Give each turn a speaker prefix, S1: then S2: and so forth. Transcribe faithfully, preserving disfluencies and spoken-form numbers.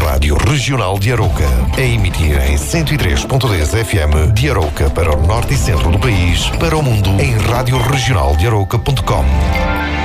S1: Rádio Regional de Arouca, a emitir em cento e três ponto dez F M de Arouca para o norte e centro do país, para o mundo em rádio regional de arouca ponto com.